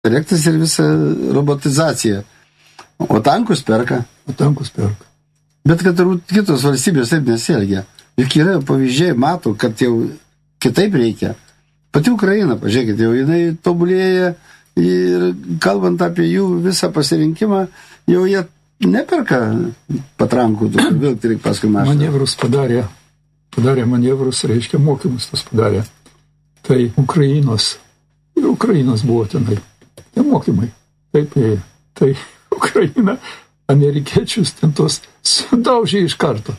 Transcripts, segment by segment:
Rektas ir visa robotizacija. O tankus perka. Bet kad kitos valstybės taip nesielgia. Juk yra pavyzdžiai, matau, kad jau kitaip reikia. Pati Ukraina, pažiūrėkite, jau jinai tobulėja ir kalbant apie jų visą pasirinkimą, jau jie neperka patrankų, vėl tik paskui mašiną. Manevrus padarė manevrus, reiškia mokymus tas padarė. Tai Ukrainos buvo tenai. Tai mokymai. Tai Ukraina amerikiečius ten tos sudaužė iš karto.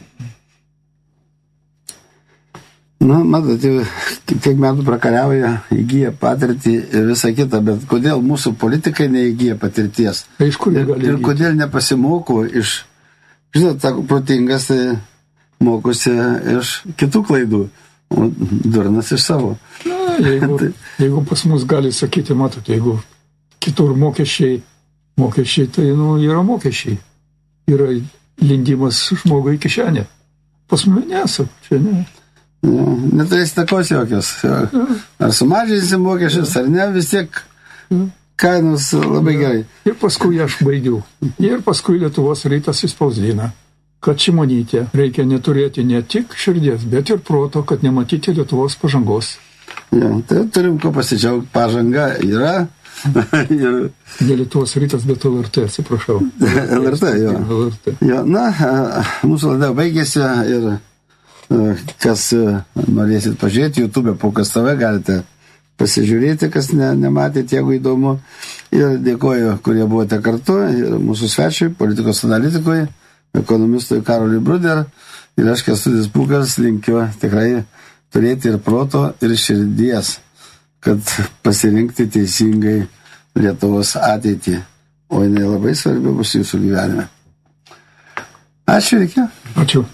Matot, kiek metų prakariauja, įgyja patirtį ir visą kitą, bet kodėl mūsų politikai neįgyja patirties? Ir kodėl nepasimoko iš, žinot, protingas tai mokosi iš kitų klaidų, o durnas iš savo. Jeigu pas mus gali sakyti, matot, jeigu kitur mokesčiai, tai yra mokesčiai. Yra lindimas žmogui į kišenę. Pas mumi nesam, čia ne. Neturės takos jokios. Ar sumažinsi mokesčius, ar ne, vis tiek kainos labai gerai. Ir paskui aš baigiau. Ir paskui Lietuvos rytas įspausdina, kad Šimonytė reikia neturėti ne tik širdies, bet ir proto, kad nematyti Lietuvos pažangos. Tai turim ko pasidžiaugti, pažanga yra. Ne Lietuvos rytas, bet LRT, atsiprašau. LRT, jo. Mūsų laida baigėsi ir kas norėsit pažiūrėti, YouTube Paukas TV galite pasižiūrėti, kas nematėte, jeigu įdomu. Ir dėkoju, kurie buvote kartu, ir mūsų svečiui, politikos analitikui, ekonomistui Karoliui Bruder. Ir aš, Kęstutis Pūkas, linkiu tikrai turėti ir proto, ir širdies, kad pasirinkti teisingai Lietuvos ateitį. O jinai labai svarbi bus jūsų gyvenime. Ačiū, reikia. Ačiū.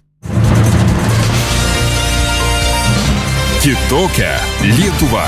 Kitokia Lietuva.